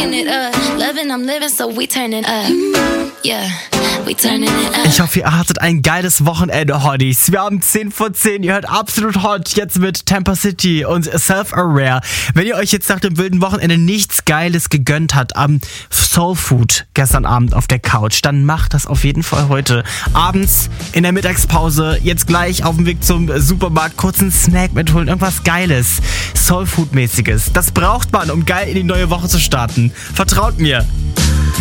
Shacking it up, loving, I'm living, so we turning up. Yeah, we turning it up. Ich hoffe, ihr hattet ein geiles Wochenende, Hotties. Wir haben 10 vor 10, ihr hört Absolut Hot jetzt mit Tampa City und Self-Aware. Wenn ihr euch jetzt nach dem wilden Wochenende nichts Geiles gegönnt habt am Soul Food gestern Abend auf der Couch, dann macht das auf jeden Fall heute. Abends in der Mittagspause, jetzt gleich auf dem Weg zum Supermarkt, kurz einen Snack mitholen, irgendwas Geiles, Soul Food-mäßiges. Das braucht man, um geil in die neue Woche zu starten. Vertraut mir.